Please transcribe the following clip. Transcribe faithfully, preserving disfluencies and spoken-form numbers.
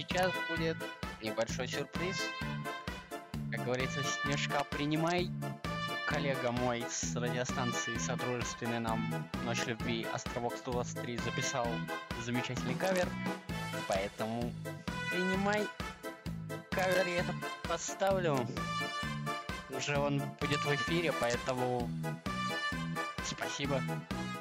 сейчас будет небольшой сюрприз. Как говорится, снежка принимай. Коллега мой с радиостанции содружественной нам «Ночь любви» Островок сто двадцать три записал замечательный кавер. Поэтому принимай. Кавер я это поставлю. Уже он будет в эфире, поэтому спасибо.